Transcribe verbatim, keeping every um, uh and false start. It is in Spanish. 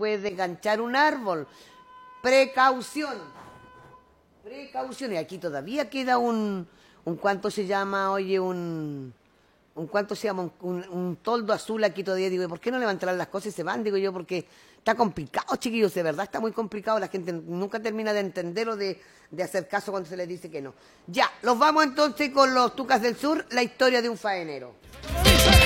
puedes desganchar un árbol. Precaución. Precaución. Y aquí todavía queda un, un ¿cuánto se llama? Oye, un... un ¿cuánto se llama? Un, un, un toldo azul aquí todavía. Digo, ¿por qué no levantarán las cosas y se van? Digo yo, porque está complicado, chiquillos, de verdad está muy complicado. La gente nunca termina de entender o de, de hacer caso cuando se les dice que no. Ya, los vamos entonces con los Tucas del Sur, la historia de un faenero.